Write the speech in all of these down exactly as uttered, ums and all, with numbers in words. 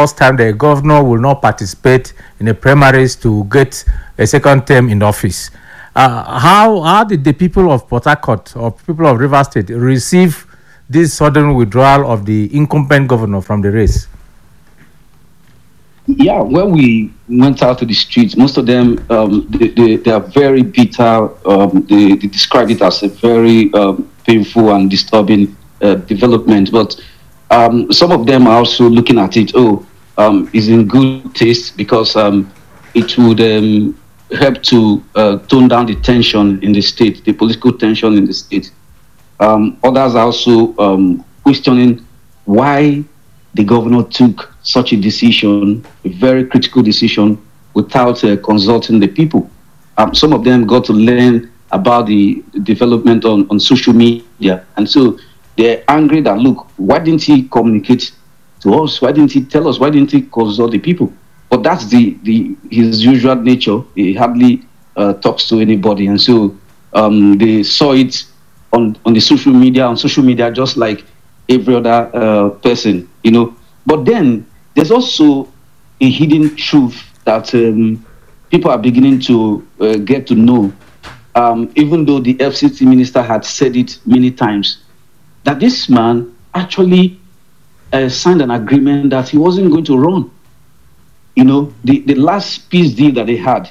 first time the governor will not participate in the primaries to get a second term in office. Uh, how how did the people of Port Harcourt or people of Rivers State receive this sudden withdrawal of the incumbent governor from the race? Yeah, when we went out to the streets, most of them um, they, they, they are very bitter. Um, they, they describe it as a very um, painful and disturbing uh, development. But um, some of them are also looking at it. Oh, um, it's in good taste because um, it would um, help to uh, tone down the tension in the state, the political tension in the state. Um, others are also um, questioning why the governor took such a decision, a very critical decision, without uh, consulting the people. Um, some of them got to learn about the development on, on social media. And so they're angry that, look, why didn't he communicate to us? Why didn't he tell us? Why didn't he consult the people? But that's the, the his usual nature. He hardly uh, talks to anybody. And so um, they saw it on, on the social media, on social media, just like every other uh, person, you know. But then there's also a hidden truth that um, people are beginning to uh, get to know, um, even though the F C T minister had said it many times, that this man actually uh, signed an agreement that he wasn't going to run. You know, the, the last peace deal that they had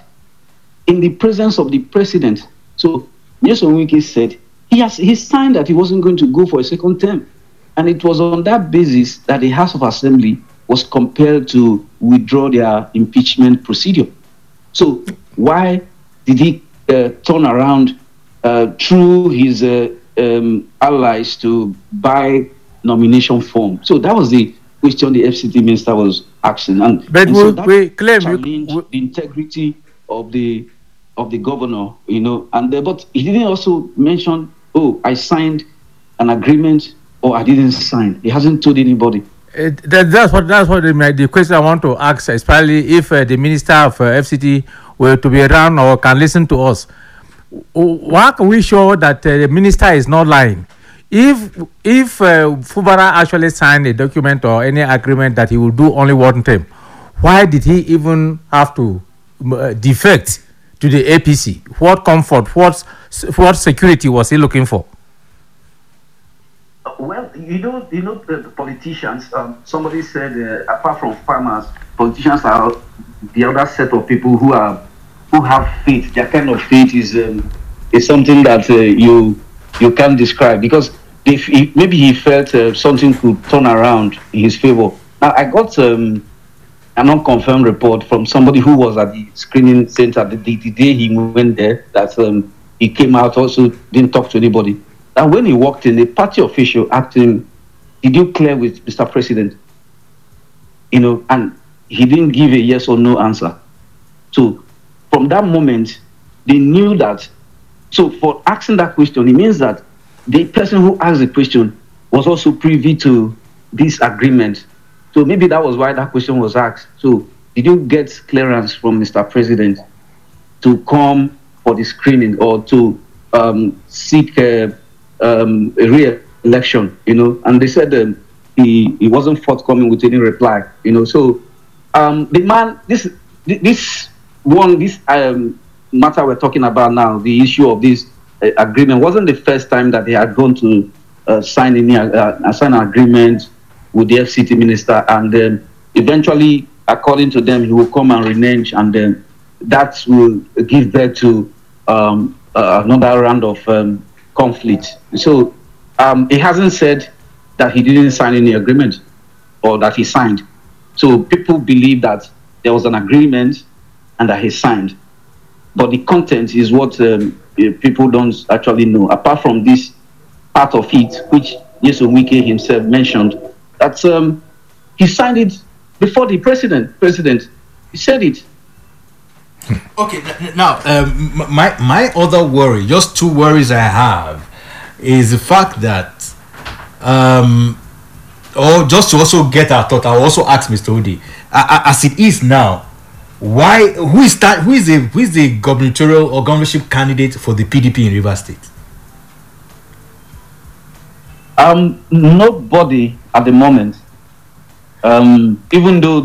in the presence of the president. So Nyesom Wike said he has he signed that he wasn't going to go for a second term. And it was on that basis that the House of Assembly was compelled to withdraw their impeachment procedure. So why did he uh, turn around uh, through his uh, um, allies to buy nomination form? So that was the question the F C T minister was asking. And, but and we, so that we claim challenged we, the integrity of the of the governor, you know. And uh, but he didn't also mention, oh, I signed an agreement, or I didn't sign. He hasn't told anybody. Uh, that, that's what that's what the, the question I want to ask, especially if uh, the minister of uh, F C T were to be around or can listen to us. Why can we show that uh, the minister is not lying? If if uh, Fubara actually signed a document or any agreement that he will do only one term, why did he even have to uh, defect to the A P C? What comfort, what what security was he looking for? Well, you know, you know, the, the politicians. Um, somebody said, uh, apart from farmers, politicians are the other set of people who are who have faith. Their kind of faith is um, is something that uh, you you can't describe, because if he, maybe he felt uh, something could turn around in his favor. Now, I got um, an unconfirmed report from somebody who was at the screening center the, the, the day he went there, that um, he came out, also didn't talk to anybody. And when he walked in, the party official asked him, "Did you clear with Mister President?" You know, and he didn't give a yes or no answer. So from that moment, they knew that. So for asking that question, it means that the person who asked the question was also privy to this agreement. So maybe that was why that question was asked. So did you get clearance from Mister President to come for the screening or to um, seek uh, um, a re-election? You know, and they said um, he he wasn't forthcoming with any reply. You know, so um, the man, this this one, this um, matter we're talking about now, the issue of this uh, agreement, wasn't the first time that they had gone to uh, sign any uh, sign an agreement with the F C T minister, and then eventually, according to them, he will come and renege, and then that will give birth to um, uh, another round of um, conflict. So um, he hasn't said that he didn't sign any agreement or that he signed. So people believe that there was an agreement and that he signed, but the content is what um, people don't actually know. Apart from this part of it, which Nyesom Wike himself mentioned, that um, he signed it before the president. President, he said it. Okay, now um, my my other worry, just two worries I have, is the fact that, um, or just to also get our thought, I'll also ask Mister Udi, uh, as it is now, why who is that? Who is the who is the gubernatorial or governorship candidate for the P D P in Rivers State? Um, nobody at the moment. Um, even though